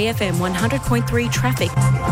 Bay FM 100.3 traffic.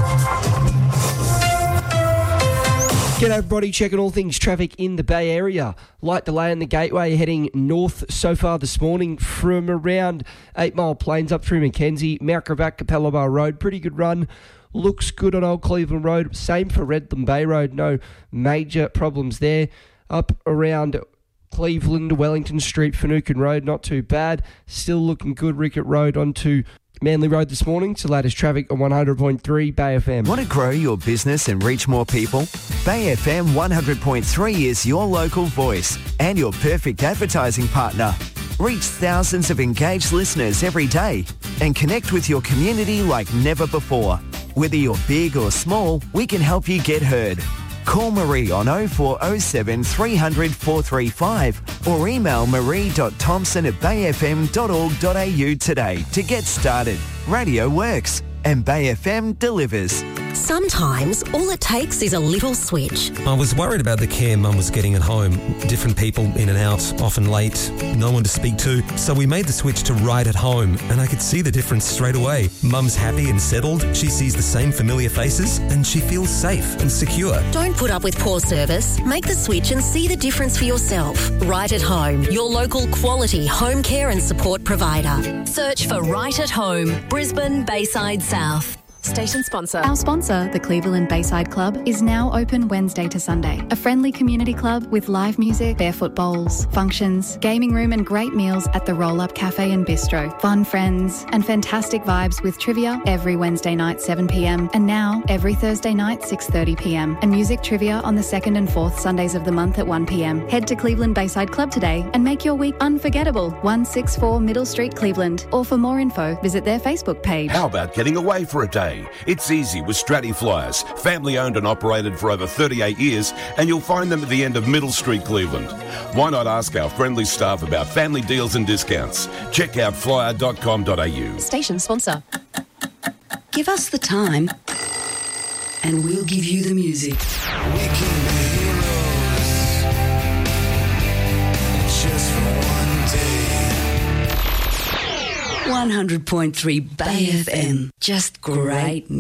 G'day everybody, checking all things traffic in the Bay Area. Light delay on the Gateway heading north so far this morning from around 8 Mile Plains up through Mackenzie. Mount Gravatt, Capella Bar Road, pretty good run. Looks good on Old Cleveland Road. Same for Redland Bay Road, no major problems there. Up around Cleveland, Wellington Street, Finucane Road, not too bad. Still looking good. Rickett Road onto Manly Road this morning. To latest traffic on 100.3 Bay FM. Want to grow your business and reach more people? Bay FM 100.3 is your local voice and your perfect advertising partner. Reach thousands of engaged listeners every day and connect with your community like never before. Whether you're big or small, we can help you get heard. Call Marie on 0407 300 435 or email marie.thompson@bayfm.org.au today to get started. Radio works and Bay FM delivers. Sometimes all it takes is a little switch. I was worried about the care Mum was getting at home. Different people in and out, often late, no one to speak to. So we made the switch to Right at Home and I could see the difference straight away. Mum's happy and settled, she sees the same familiar faces and she feels safe and secure. Don't put up with poor service. Make the switch and see the difference for yourself. Right at Home, your local quality home care and support provider. Search for Right at Home, Brisbane, Bayside South. Station sponsor. Our sponsor, the Cleveland Bayside Club, is now open Wednesday to Sunday. A friendly community club with live music, barefoot bowls, functions, gaming room and great meals at the Roll Up Cafe and Bistro. Fun friends and fantastic vibes with trivia every Wednesday night 7pm and now every Thursday night 6:30pm. And music trivia on the 2nd and 4th Sundays of the month at 1pm. Head to Cleveland Bayside Club today and make your week unforgettable. 164 Middle Street, Cleveland. Or for more info, visit their Facebook page. How about getting away for a day? It's easy with Stratty Flyers, family owned and operated for over 38 years, and you'll find them at the end of Middle Street, Cleveland. Why not ask our friendly staff about family deals and discounts? Check out flyer.com.au. Station sponsor. Give us the time and we'll give you the music. We can be heroes just for one day. 100.3 Bay FM. Just great